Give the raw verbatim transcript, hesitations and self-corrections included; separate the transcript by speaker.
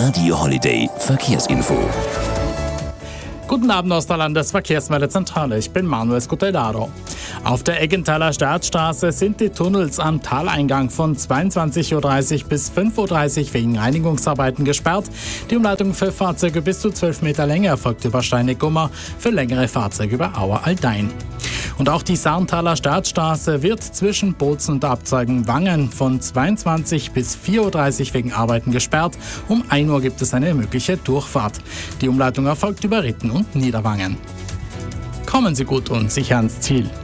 Speaker 1: Radio Holiday Verkehrsinfo.
Speaker 2: Guten Abend aus der Landesverkehrsmeldezentrale, ich bin Manuel Scutellaro. Auf der Eggenthaler Startstraße sind die Tunnels am Taleingang von zweiundzwanzig Uhr dreißig bis fünf Uhr dreißig wegen Reinigungsarbeiten gesperrt. Die Umleitung für Fahrzeuge bis zu zwölf Meter Länge erfolgt über Steinegummer, für längere Fahrzeuge über Auer-Aldein. Und auch die Sarnthaler Startstraße wird zwischen Bozen und Abzeugen-Wangen von zweiundzwanzig bis vier Uhr dreißig wegen Arbeiten gesperrt. Um ein Uhr gibt es eine mögliche Durchfahrt. Die Umleitung erfolgt über Ritten und Niederwangen. Kommen Sie gut und sicher ans Ziel.